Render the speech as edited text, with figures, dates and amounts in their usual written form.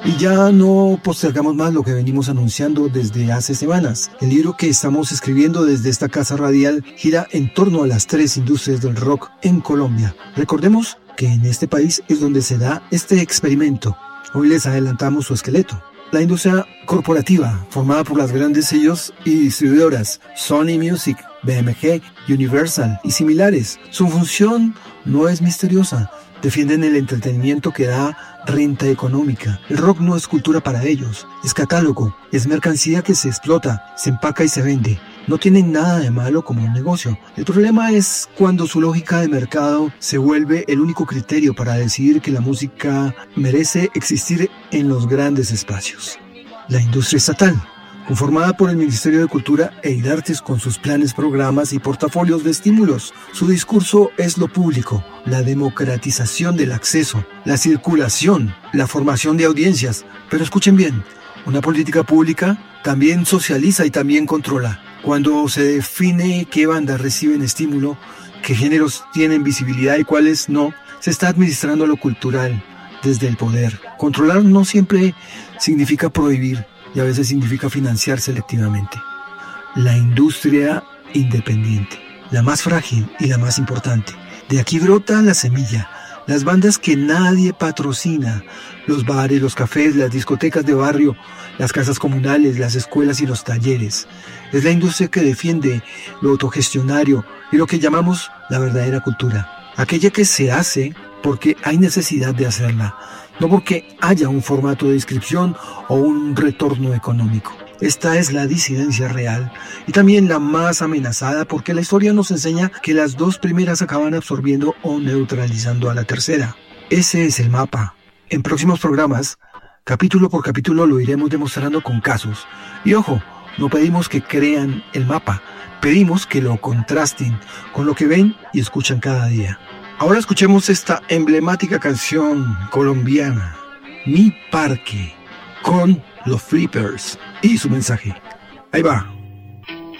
Y ya no postergamos más lo que venimos anunciando desde hace semanas. El libro que estamos escribiendo desde esta casa radial gira en torno a las 3 industrias del rock en Colombia. Recordemos que en este país es donde se da este experimento. Hoy les adelantamos su esqueleto. La industria corporativa, formada por las grandes sellos y distribuidoras Sony Music, BMG, Universal y similares. Su función no es misteriosa. Defienden el entretenimiento que da renta económica. El rock no es cultura para ellos, es catálogo, es mercancía que se explota, se empaca y se vende. No tienen nada de malo como un negocio. El problema es cuando su lógica de mercado se vuelve el único criterio para decidir que la música merece existir en los grandes espacios. La industria estatal, conformada por el Ministerio de Cultura e Idartes con sus planes, programas y portafolios de estímulos. Su discurso es lo público, la democratización del acceso, la circulación, la formación de audiencias. Pero escuchen bien, una política pública también socializa y también controla. Cuando se define qué bandas reciben estímulo, qué géneros tienen visibilidad y cuáles no, se está administrando lo cultural desde el poder. Controlar no siempre significa prohibir, y a veces significa financiar selectivamente. La industria independiente, la más frágil y la más importante. De aquí brota la semilla, las bandas que nadie patrocina, los bares, los cafés, las discotecas de barrio, las casas comunales, las escuelas y los talleres. Es la industria que defiende lo autogestionario y lo que llamamos la verdadera cultura. Aquella que se hace porque hay necesidad de hacerla, no porque haya un formato de inscripción o un retorno económico. Esta es la disidencia real y también la más amenazada porque la historia nos enseña que las dos primeras acaban absorbiendo o neutralizando a la tercera. Ese es el mapa. En próximos programas, capítulo por capítulo lo iremos demostrando con casos. Y ojo, no pedimos que crean el mapa, pedimos que lo contrasten con lo que ven y escuchan cada día. Ahora escuchemos esta emblemática canción colombiana, Mi Parque, con los Flippers y su mensaje. Ahí va.